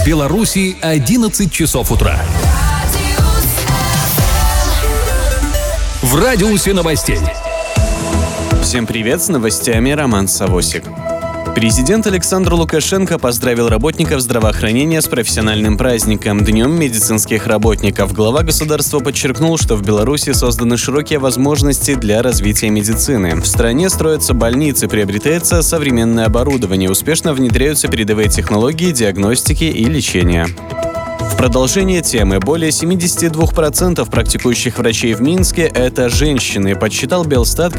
Беларуси 11 часов утра. В радиусе новостей. Всем привет, с новостями Роман Савосик. Президент Александр Лукашенко поздравил работников здравоохранения с профессиональным праздником – Днем медицинских работников. Глава государства подчеркнул, что в Беларуси созданы широкие возможности для развития медицины. В стране строятся больницы, приобретается современное оборудование, успешно внедряются передовые технологии диагностики и лечения. В продолжение темы, более 72% практикующих врачей в Минске – это женщины, подсчитал Белстат